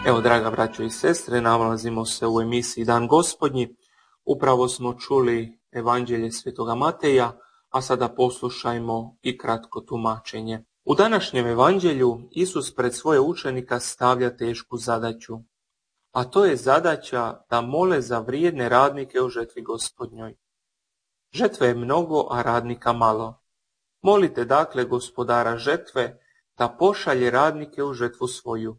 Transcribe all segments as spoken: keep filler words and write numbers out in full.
Evo, draga braćo i sestre, nalazimo se u emisiji Dan Gospodnji. Upravo smo čuli Evanđelje Svetoga Mateja, a sada poslušajmo i kratko tumačenje. U današnjem evanđelju Isus pred svoje učenika stavlja tešku zadaću, a to je zadaća da mole za vrijedne radnike u žetvi Gospodnjoj. Žetve je mnogo, a radnika malo. Molite dakle Gospodara žetve da pošalje radnike u žetvu svoju.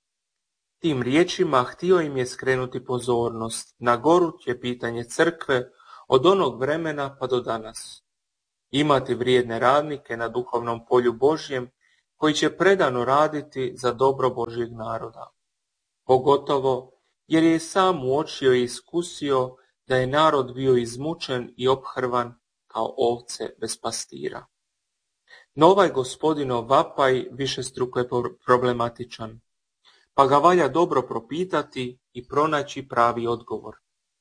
Tim riječima htio im je skrenuti pozornost na goruće pitanje crkve od onog vremena pa do danas. Imati vrijedne radnike na duhovnom polju Božjem koji će predano raditi za dobro Božjeg naroda. Pogotovo jer je sam uočio i iskusio da je narod bio izmučen i ophrvan kao ovce bez pastira. No ovaj Gospodinov vapaj višestruko je problematičan, pa ga valja dobro propitati i pronaći pravi odgovor.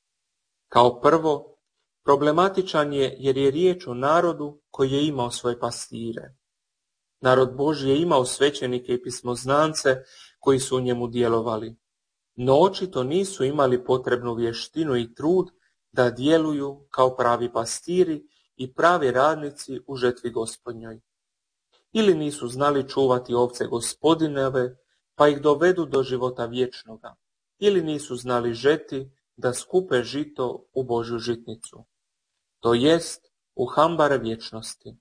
Kao prvo, problematičan je jer je riječ o narodu koji je imao svoje pastire. Narod Božji je imao svećenike i pismoznance koji su u njemu djelovali, no očito nisu imali potrebnu vještinu i trud da djeluju kao pravi pastiri i pravi radnici u žetvi Gospodnjoj. Ili nisu znali čuvati ovce Gospodinove, pa ih dovedu do života vječnoga, ili nisu znali žeti da skupe žito u Božju žitnicu, to jest u hambare vječnosti.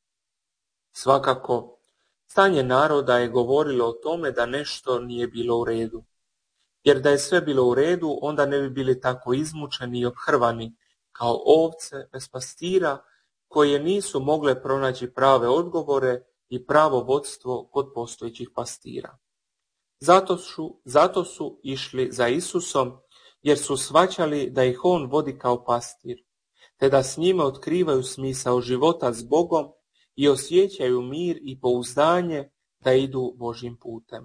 Svakako, stanje naroda je govorilo o tome da nešto nije bilo u redu, jer da je sve bilo u redu, onda ne bi bili tako izmučeni i ophrvani kao ovce bez pastira koje nisu mogle pronaći prave odgovore i pravo vodstvo kod postojećih pastira. Zato su, zato su išli za Isusom, jer su shvaćali da ih on vodi kao pastir, te da s njime otkrivaju smisao života s Bogom i osjećaju mir i pouzdanje da idu Božjim putem.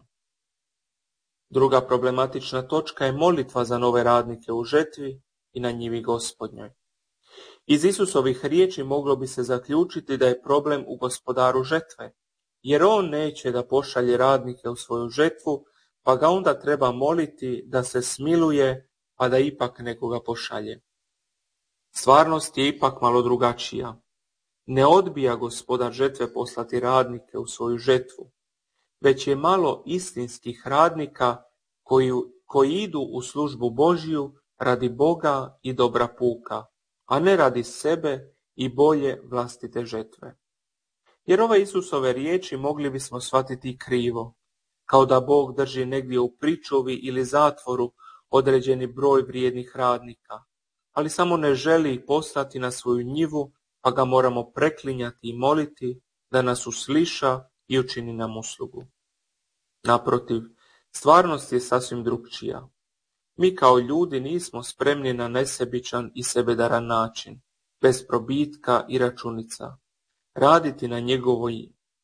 Druga problematična točka je molitva za nove radnike u žetvi i na njivi Gospodnjoj. Iz Isusovih riječi moglo bi se zaključiti da je problem u gospodaru žetve, jer on neće da pošalje radnike u svoju žetvu, pa ga onda treba moliti da se smiluje, pa da ipak nekoga pošalje. Stvarnost je ipak malo drugačija. Ne odbija gospodar žetve poslati radnike u svoju žetvu, već je malo istinskih radnika koji, koji idu u službu Božju radi Boga i dobra puka, a ne radi sebe i bolje vlastite žetve. Jer ove Isusove riječi mogli bismo shvatiti krivo, kao da Bog drži negdje u pričuvi ili zatvoru određeni broj vrijednih radnika, ali samo ne želi ih poslati na svoju njivu, pa ga moramo preklinjati i moliti da nas usliša i učini nam uslugu. Naprotiv, stvarnost je sasvim drukčija. Mi kao ljudi nismo spremni na nesebičan i sebedaran način, bez probitka i računica, raditi na njegovoj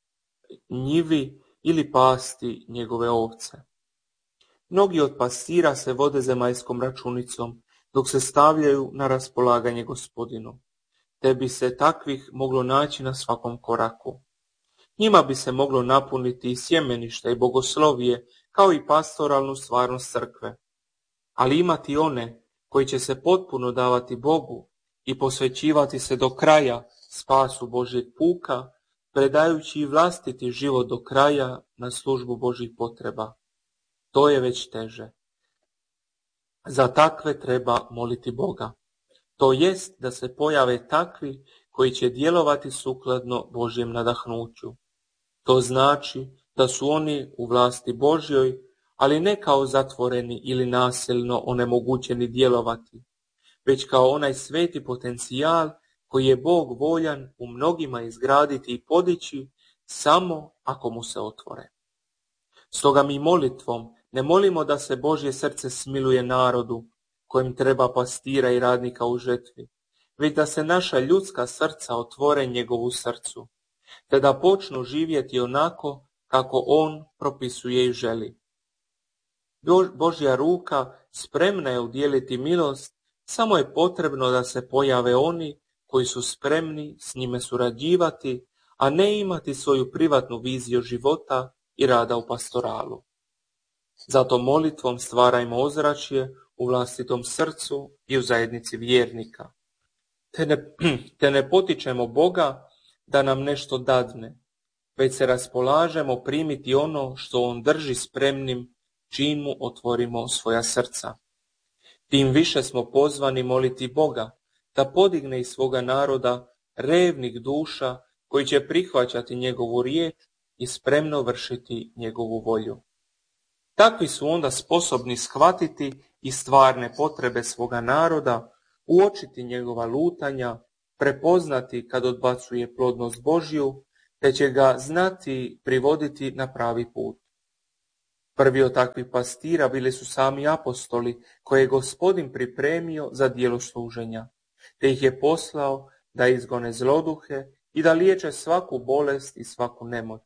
njivi ili pasti njegove ovce. Mnogi od pastira se vode zemaljskom računicom, dok se stavljaju na raspolaganje Gospodinu, te bi se takvih moglo naći na svakom koraku. Njima bi se moglo napuniti i sjemeništa i bogoslovije, kao i pastoralnu stvarnost crkve. Ali imati one koji će se potpuno davati Bogu i posvećivati se do kraja spasu Božjeg puka, predajući i vlastiti život do kraja na službu Božjih potreba. To je već teže. Za takve treba moliti Boga. To jest da se pojave takvi koji će djelovati sukladno Božjem nadahnuću. To znači da su oni u vlasti Božjoj, ali ne kao zatvoreni ili nasilno onemogućeni djelovati, već kao onaj sveti potencijal koji je Bog voljan u mnogima izgraditi i podići samo ako mu se otvore. Stoga mi molitvom ne molimo da se Božje srce smiluje narodu kojem treba pastira i radnika u žetvi, već da se naša ljudska srca otvore njegovu srcu, te da počnu živjeti onako kako on propisuje i želi. Božja ruka spremna je udjeliti milost, samo je potrebno da se pojave oni koji su spremni s njime surađivati, a ne imati svoju privatnu viziju života i rada u pastoralu. Zato molitvom stvarajmo ozračje u vlastitom srcu i u zajednici vjernika. Te ne, te ne potičemo Boga da nam nešto dadne, već se raspolažemo primiti ono što On drži spremnim čim mu otvorimo svoja srca. Tim više smo pozvani moliti Boga da podigne iz svoga naroda revnih duša koji će prihvaćati njegovu riječ i spremno vršiti njegovu volju. Takvi su onda sposobni shvatiti i stvarne potrebe svoga naroda, uočiti njegova lutanja, prepoznati kad odbacuje plodnost Božju, te će ga znati privoditi na pravi put. Prvi od takvih pastira bili su sami apostoli, koje je Gospodin pripremio za djelo služenja, te ih je poslao da izgone zloduhe i da liječe svaku bolest i svaku nemoć.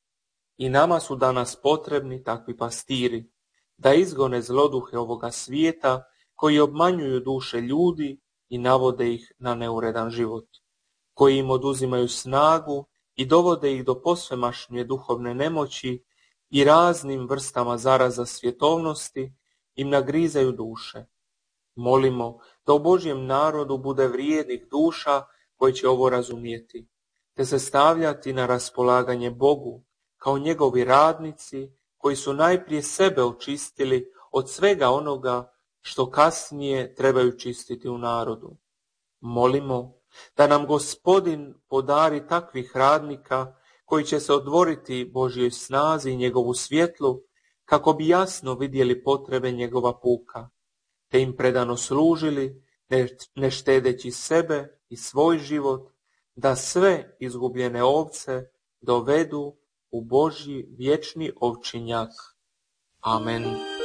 I nama su danas potrebni takvi pastiri, da izgone zloduhe ovoga svijeta koji obmanjuju duše ljudi i navode ih na neuredan život, koji im oduzimaju snagu i dovode ih do posvemašnje duhovne nemoći i raznim vrstama zaraza svjetovnosti im nagrizaju duše. Molimo da u Božjem narodu bude vrijednih duša koji će ovo razumjeti, te se stavljati na raspolaganje Bogu kao njegovi radnici koji su najprije sebe očistili od svega onoga što kasnije trebaju čistiti u narodu. Molimo da nam Gospodin podari takvih radnika koji će se odvoriti Božjoj snazi i njegovu svjetlu, kako bi jasno vidjeli potrebe njegova puka, te im predano služili, ne štedeći sebe i svoj život, da sve izgubljene ovce dovedu u Božji vječni ovčinjak. Amen.